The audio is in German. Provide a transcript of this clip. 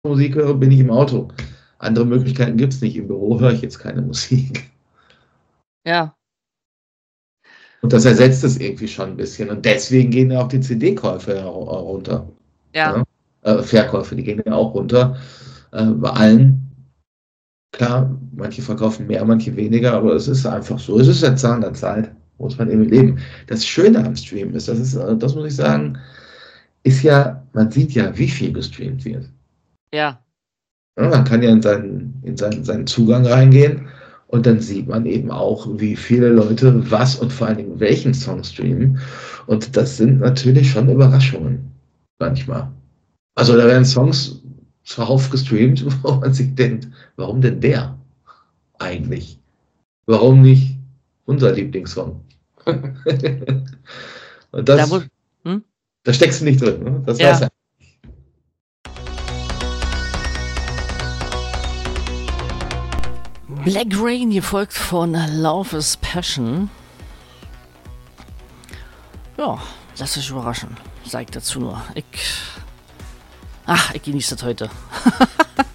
Musik höre, bin ich im Auto. Andere Möglichkeiten gibt es nicht. Im Büro höre ich jetzt keine Musik. Ja. Und das ersetzt es irgendwie schon ein bisschen. Und deswegen gehen ja auch die CD-Käufe runter. Ja. Ja? Verkäufe, die gehen ja auch runter. Bei allen. Klar, manche verkaufen mehr, manche weniger, aber es ist einfach so. Es ist der Zahn der Zeit. Muss man eben leben. Das Schöne am Stream ist, das muss ich sagen, ist ja, man sieht ja, wie viel gestreamt wird. Ja. Ja, man kann ja seinen Zugang reingehen und dann sieht man eben auch, wie viele Leute was und vor allen Dingen welchen Song streamen. Und das sind natürlich schon Überraschungen manchmal. Also da werden Songs zuhauf gestreamt, wo man sich denkt, warum denn der eigentlich? Warum nicht unser Lieblingssong? Und Da muss, hm? da steckst du nicht drin, ne? Das weiß Ja. er. Black Rain gefolgt von Love is Passion. Ja, lasst euch überraschen. Sag ich dazu nur. Ich genieße das heute.